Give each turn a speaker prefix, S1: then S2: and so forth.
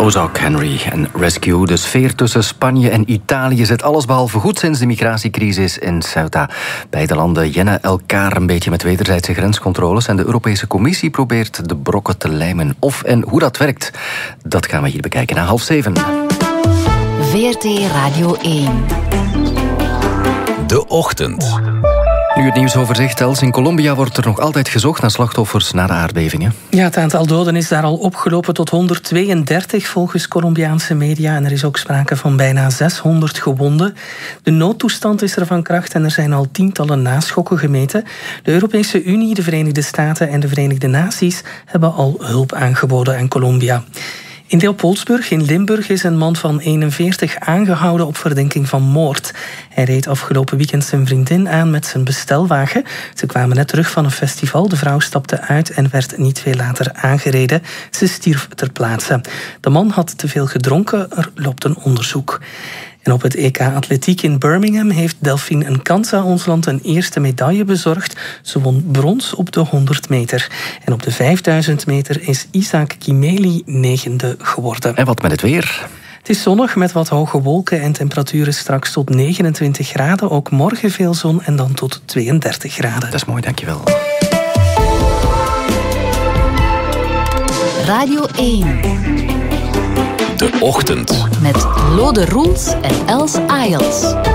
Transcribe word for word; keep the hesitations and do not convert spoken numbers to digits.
S1: Ozark Henry en Rescue. De sfeer tussen Spanje en Italië zit allesbehalve goed sinds de migratiecrisis in Ceuta. Beide landen jennen elkaar een beetje met wederzijdse grenscontroles en de Europese Commissie probeert de brokken te lijmen. Of en hoe dat werkt, dat gaan we hier bekijken na half zeven.
S2: V R T Radio één.
S3: De Ochtend.
S1: Nu het nieuwsoverzicht, Els. In Colombia wordt er nog altijd gezocht naar slachtoffers na de aardbevingen.
S4: Ja, het aantal doden is daar al opgelopen tot honderdtweeëndertig volgens Colombiaanse media. En er is ook sprake van bijna zeshonderd gewonden. De noodtoestand is er van kracht en er zijn al tientallen naschokken gemeten. De Europese Unie, de Verenigde Staten en de Verenigde Naties hebben al hulp aangeboden aan Colombia. In Leopoldsburg in Limburg is een man van eenenveertig aangehouden op verdenking van moord. Hij reed afgelopen weekend zijn vriendin aan met zijn bestelwagen. Ze kwamen net terug van een festival. De vrouw stapte uit en werd niet veel later aangereden. Ze stierf ter plaatse. De man had te veel gedronken. Er loopt een onderzoek. En op het E K Atletiek in Birmingham heeft Delphine Nkansa ons land een eerste medaille bezorgd. Ze won brons op de honderd meter. En op de vijfduizend meter is Isaac Kimeli negende geworden.
S1: En wat met het weer?
S4: Het is zonnig met wat hoge wolken en temperaturen straks tot negenentwintig graden. Ook morgen veel zon en dan tot tweeëndertig graden.
S1: Dat is mooi, dankjewel.
S2: Radio één.
S3: De Ochtend.
S2: Met Lode Roels en Els Ayels.